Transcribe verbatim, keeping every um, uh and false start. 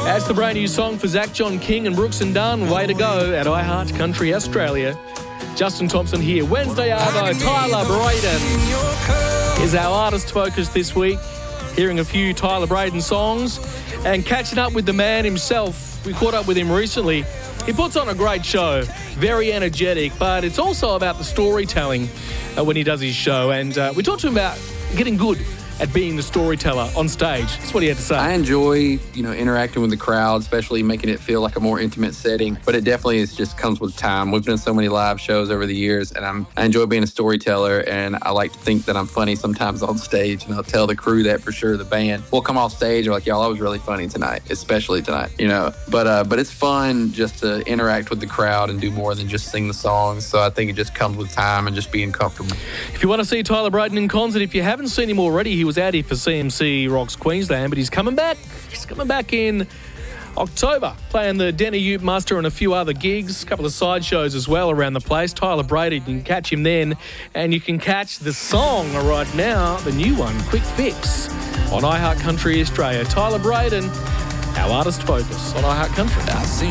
That's the brand new song for Zach John King and Brooks and Dunn. Way to go at iHeart Country Australia. Justin Thompson here. Wednesday Arvo, Tyler Braden is our artist focus this week. Hearing a few Tyler Braden songs and catching up with the man himself. We caught up with him recently. He puts on a great show, very energetic, but it's also about the storytelling uh, when he does his show. And uh, we talked to him about getting good at being the storyteller on stage. That's what he had to say. I enjoy, you know, interacting with the crowd, especially making it feel like a more intimate setting. But it definitely is just comes with time. We've done so many live shows over the years, and I'm I enjoy being a storyteller. And I like to think that I'm funny sometimes on stage, and I'll tell the crew that for sure. The band will come off stage and like, y'all, I was really funny tonight, especially tonight, you know. But uh, but it's fun just to interact with the crowd and do more than just sing the songs. So I think it just comes with time and just being comfortable. If you want to see Tyler Braden in concert, if you haven't seen him already, he was out here for C M C Rocks Queensland, but he's coming back. He's coming back in October, playing the Denny Ute Muster and a few other gigs, a couple of side shows as well around the place. Tyler Braden, you can catch him then, and you can catch the song right now, the new one, Quick Fix, on iHeart Country Australia. Tyler Braden, our artist focus on iHeart Country.